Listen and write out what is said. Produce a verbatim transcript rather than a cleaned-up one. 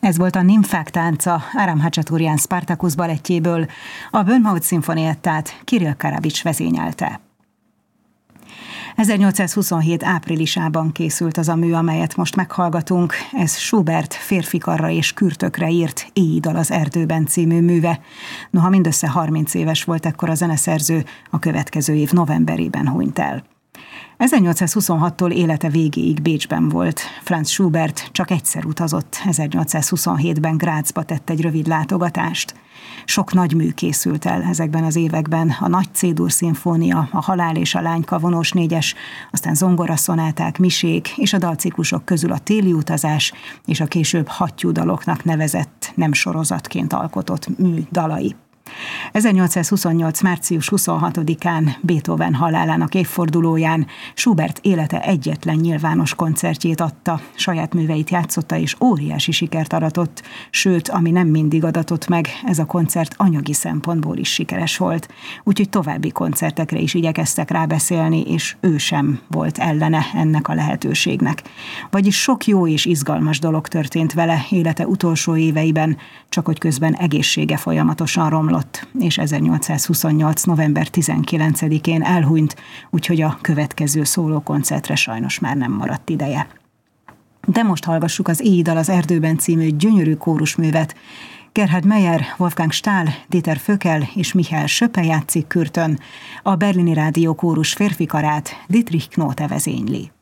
Ez volt a Nimfák tánca Aram Hacsaturjan Spartacus balettjéből, a Bournemouth szimfoniettát Kirill Karabics vezényelte. ezernyolcszázhuszonhét áprilisában készült az a mű, amelyet most meghallgatunk. Ez Schubert férfikarra és kürtökre írt Éji dal az erdőben című műve. Noha mindössze harminc éves volt ekkor a zeneszerző, a következő év novemberében hunyt el. ezernyolcszázhuszonhattól élete végéig Bécsben volt. Franz Schubert csak egyszer utazott, ezernyolcszázhuszonhétben Grazba tett egy rövid látogatást. Sok nagy mű készült el ezekben az években, a Nagy C-dur szimfónia, a Halál és a Lányka vonós négyes, aztán zongoraszonáták, misék, és a dalciklusok közül a Téli utazás, és a később hattyú daloknak nevezett, nem sorozatként alkotott mű dalai. ezernyolcszázhuszonnyolc. március huszonhatodikán, Beethoven halálának évfordulóján Schubert élete egyetlen nyilvános koncertjét adta, saját műveit játszotta és óriási sikert aratott, sőt, ami nem mindig adatott meg, ez a koncert anyagi szempontból is sikeres volt, úgyhogy további koncertekre is igyekeztek rábeszélni, és ő sem volt ellene ennek a lehetőségnek. Vagyis sok jó és izgalmas dolog történt vele élete utolsó éveiben, csak hogy közben egészsége folyamatosan romlott, és ezernyolcszázhuszonnyolc. november tizenkilencedikén elhunyt, úgyhogy a következő szólókoncertre sajnos már nem maradt ideje. De most hallgassuk az Éji dal az erdőben című gyönyörű kórusművet. Gerhard Meyer, Wolfgang Stahl, Dieter Föckel és Michael Schöppe játszik kürtön, a Berlini Rádió kórus férfikarát Dietrich Knote vezényli.